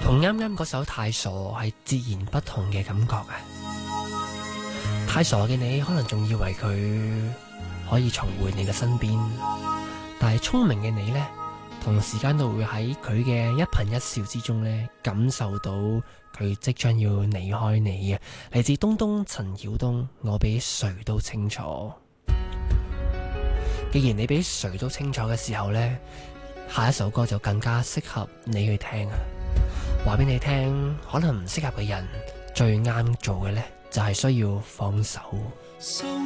同啱啱嗰首太傻係截然不同嘅感覺啊！太傻嘅你可能仲以為佢可以重回你嘅身邊，但係聰明嘅你呢，同時間都會喺佢嘅一顰一笑之中呢，感受到佢即將要離開你嘅。嚟自東東陳曉東，我比誰都清楚。既然你比誰都清楚嘅時候呢，下一首歌就更加適合你去聽啊！話俾你聽，可能唔適合嘅人最啱做嘅呢，就係需要放手。